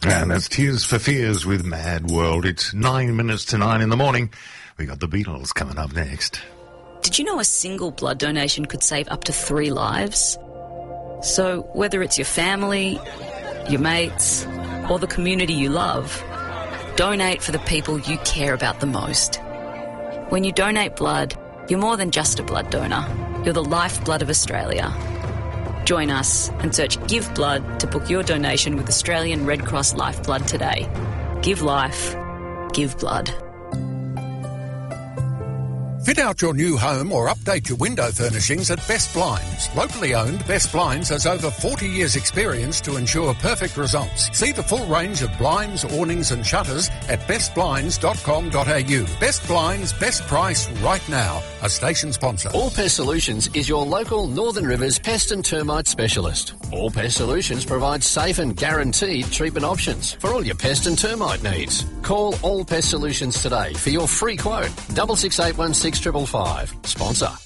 And that's Tears for Fears with Mad World. It's 9 minutes to 9 in the morning. We got the Beatles coming up next. Did you know a single blood donation could save up to 3 lives? So whether it's your family, your mates, or the community you love, donate for the people you care about the most. When you donate blood, you're more than just a blood donor. You're the lifeblood of Australia. Join us and search Give Blood to book your donation with Australian Red Cross Lifeblood today. Give life. Give blood. Fit out your new home or update your window furnishings at Best Blinds. Locally owned, Best Blinds has over 40 years' experience to ensure perfect results. See the full range of blinds, awnings and shutters at bestblinds.com.au. Best Blinds, best price right now. A station sponsor. All Pest Solutions is your local Northern Rivers pest and termite specialist. All Pest Solutions provides safe and guaranteed treatment options for all your pest and termite needs. Call All Pest Solutions today for your free quote. 66816555. Sponsor.